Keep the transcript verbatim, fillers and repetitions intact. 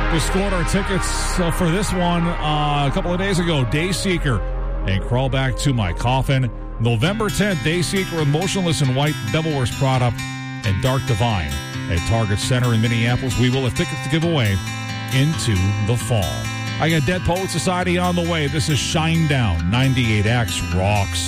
We scored our tickets uh, for this one uh, a couple of days ago. Dayseeker and Crawl Back to My Coffin. November tenth, Dayseeker with Motionless in White, Devil Wears Prada, and Dark Divine at Target Center in Minneapolis. We will have tickets to give away into the fall. I got Dead Poet Society on the way. This is Shine Down. ninety-eight X rocks.